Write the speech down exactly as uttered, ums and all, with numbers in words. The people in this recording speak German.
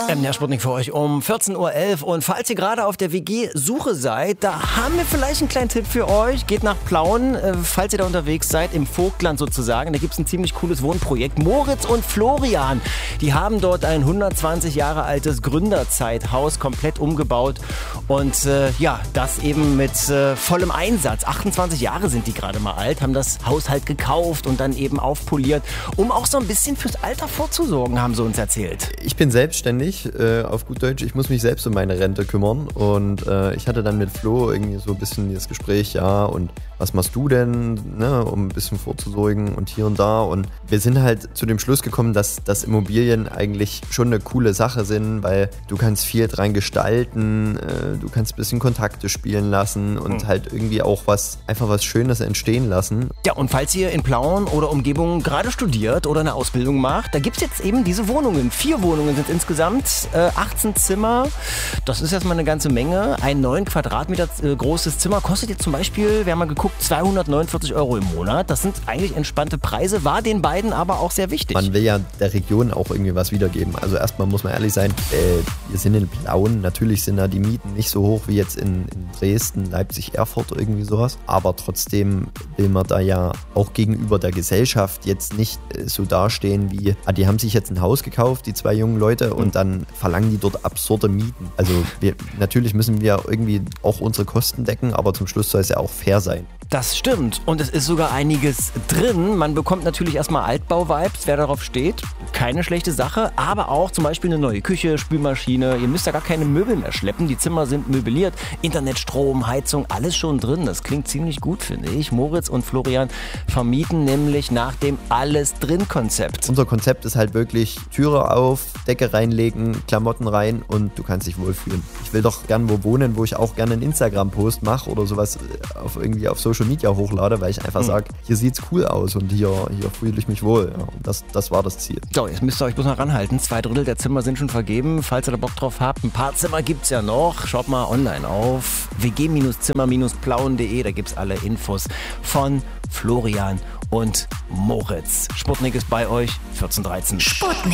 M D R Sputnik für euch um vierzehn Uhr elf. Und falls ihr gerade auf der W G-Suche seid, da haben wir vielleicht einen kleinen Tipp für euch. Geht nach Plauen, äh, falls ihr da unterwegs seid, im Vogtland sozusagen. Da gibt es ein ziemlich cooles Wohnprojekt. Moritz und Florian, die haben dort ein hundertzwanzig Jahre altes Gründerzeithaus komplett umgebaut. Und äh, ja, das eben mit äh, vollem Einsatz. achtundzwanzig Jahre sind die gerade mal alt, haben das Haus halt gekauft und dann eben aufpoliert, um auch so ein bisschen fürs Alter vorzusorgen, haben sie uns erzählt. Ich bin selbstständig, äh, auf gut Deutsch. Ich muss mich selbst um meine Rente kümmern. Und äh, ich hatte dann mit Flo irgendwie so ein bisschen das Gespräch, ja, und was machst du denn, ne, um ein bisschen vorzusorgen und hier und da. Und wir sind halt zu dem Schluss gekommen, dass, dass Immobilien eigentlich schon eine coole Sache sind, weil du kannst viel dran gestalten, äh, du kannst ein bisschen Kontakte spielen lassen und mhm. halt irgendwie auch was, einfach was Schönes entstehen lassen. Ja, und falls ihr in Plauen oder Umgebung gerade studiert oder eine Ausbildung macht, da gibt es jetzt eben diese Wohnungen. Vier Wohnungen sind insgesamt, äh, achtzehn Zimmer. Das ist erstmal eine ganze Menge. Ein neun Quadratmeter äh, großes Zimmer kostet jetzt zum Beispiel, wir haben mal geguckt, zweihundertneunundvierzig Euro im Monat. Das sind eigentlich entspannte Preise, war den beiden aber auch sehr wichtig. Man will ja der Region auch irgendwie was wiedergeben. Also erstmal muss man ehrlich sein, äh, wir sind in Plauen. Natürlich sind da die Mieten nicht so hoch wie jetzt in, in Dresden, Leipzig, Erfurt, irgendwie sowas. Aber trotzdem will man da ja auch gegenüber der Gesellschaft jetzt nicht äh, so dastehen wie, ah, die haben sich jetzt ein Haus gekauft, die zwei jungen Leute, und dann verlangen die dort absurde Mieten. Also wir, natürlich müssen wir irgendwie auch unsere Kosten decken, aber zum Schluss soll es ja auch fair sein. Das stimmt. Und es ist sogar einiges drin. Man bekommt natürlich erstmal Altbau-Vibes, wer darauf steht. Keine schlechte Sache. Aber auch zum Beispiel eine neue Küche, Spülmaschine. Ihr müsst da gar keine Möbel mehr schleppen. Die Zimmer sind möbliert. Internet, Strom, Heizung, alles schon drin. Das klingt ziemlich gut, finde ich. Moritz und Florian vermieten nämlich nach dem Alles-Drin-Konzept. Unser Konzept ist halt wirklich Türe auf, Decke reinlegen, Klamotten rein und du kannst dich wohlfühlen. Ich will doch gern wo wohnen, wo ich auch gerne einen Instagram-Post mache oder sowas auf irgendwie auf Social Media hochlade, weil ich einfach mhm. sage, hier sieht's cool aus und hier, hier fühle ich mich wohl. Ja, und das, das war das Ziel. So, jetzt müsst ihr euch bloß noch ranhalten. Zwei Drittel der Zimmer sind schon vergeben. Falls ihr da Bock drauf habt, ein paar Zimmer gibt's ja noch. Schaut mal online auf w g Zimmer plauen punkt de. Da gibt's alle Infos von Florian und Moritz. Sputnik ist bei euch, vierzehn Uhr dreizehn. Sputnik.